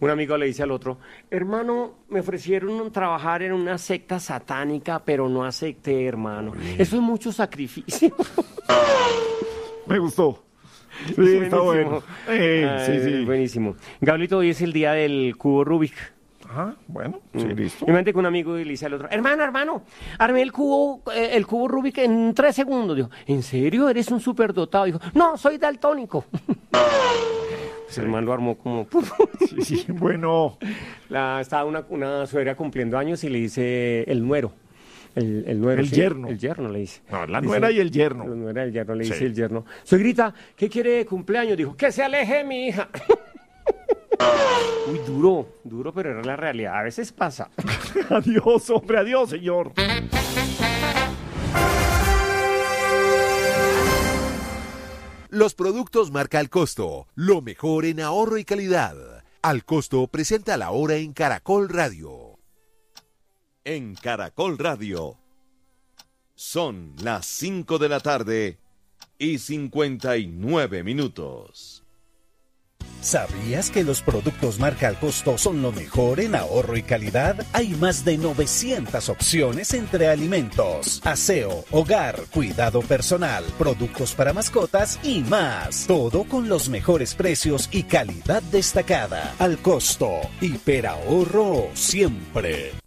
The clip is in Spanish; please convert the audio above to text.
un amigo le dice al otro, hermano, me ofrecieron trabajar en una secta satánica, pero no acepté, hermano. Eso es mucho sacrificio. Me gustó. Sí, está bueno. Sí. Buenísimo. Gablito, hoy es el día del cubo Rubik. Ajá, bueno, sí, listo. Imagínate que un amigo le dice al otro, hermano, armé el cubo Rubik en 3 segundos. Dijo, ¿en serio? ¿Eres un superdotado? Dijo, no, soy daltónico. Pues el man lo armó como... Sí, bueno. Estaba una suegra cumpliendo años y le dice el nuero. El nuero. El yerno. El yerno le dice. No, la nuera y el yerno. La nuera y el yerno le dice Sí. el yerno. Suegrita, ¿qué quiere de cumpleaños? Dijo, que se aleje de mi hija. Uy, duro, pero era la realidad. A veces pasa. Adiós, hombre, adiós, señor. Los productos marca Al Costo, lo mejor en ahorro y calidad. Al Costo presenta la hora en Caracol Radio. En Caracol Radio son las 5 de la tarde y 59 minutos. ¿Sabías que los productos marca Al Costo son lo mejor en ahorro y calidad? Hay más de 900 opciones entre alimentos, aseo, hogar, cuidado personal, productos para mascotas y más. Todo con los mejores precios y calidad destacada. Al Costo, hiperahorro siempre.